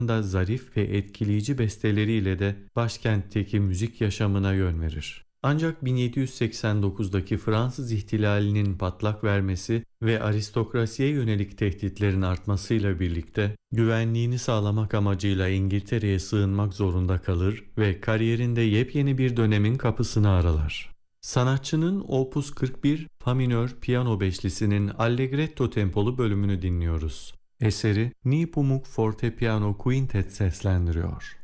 da zarif ve etkileyici besteleriyle de başkentteki müzik yaşamına yön verir. Ancak 1789'daki Fransız ihtilalinin patlak vermesi ve aristokrasiye yönelik tehditlerin artmasıyla birlikte güvenliğini sağlamak amacıyla İngiltere'ye sığınmak zorunda kalır ve kariyerinde yepyeni bir dönemin kapısını aralar. Sanatçının Opus 41 Fa minör piyano beşlisinin Allegretto tempolu bölümünü dinliyoruz. Eseri Nipmuc Fortepiano Quintet seslendiriyor.